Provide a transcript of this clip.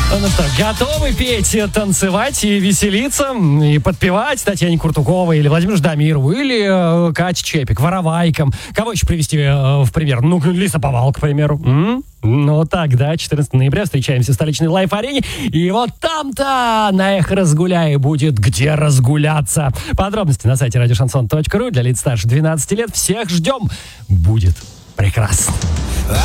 Ну что, готовы петь, танцевать и веселиться, и подпевать Татьяне Куртуковой или Владимиру Ждамирову, или Кате Чепик, Воровайкам. Кого еще привести в пример? Ну, Лесоповал, к примеру. Ну так, да, 14 ноября встречаемся в столичной лайф-арене. И вот там-то на Эхо Разгуляй будет где разгуляться. Подробности на сайте радиошансон.ру. Для лиц старше 12 лет. Всех ждем. Будет прекрасно.